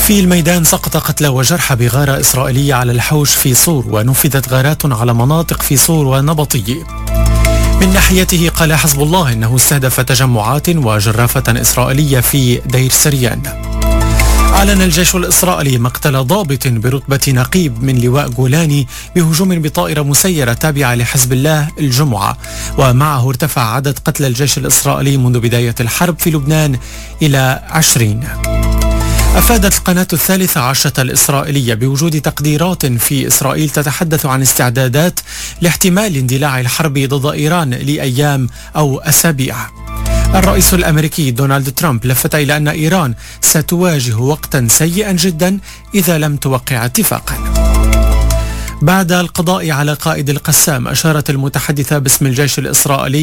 في الميدان سقط قتلى وجرحى بغارة إسرائيلية على الحوش في صور، ونفذت غارات على مناطق في صور ونبطي. من ناحيته قال حزب الله إنه استهدف تجمعات وجرافة إسرائيلية في دير سريان. أعلن الجيش الإسرائيلي مقتل ضابط برتبة نقيب من لواء جولاني بهجوم بطائرة مسيرة تابعة لحزب الله الجمعة، ومعه ارتفع عدد قتلى الجيش الإسرائيلي منذ بداية الحرب في لبنان إلى 20. أفادت القناة 13 الإسرائيلية بوجود تقديرات في إسرائيل تتحدث عن استعدادات لاحتمال اندلاع الحرب ضد إيران لأيام أو أسابيع. الرئيس الأمريكي دونالد ترامب لفت إلى أن إيران ستواجه وقتا سيئا جدا إذا لم توقع اتفاقا. بعد القضاء على قائد القسام، أشارت المتحدثة باسم الجيش الإسرائيلي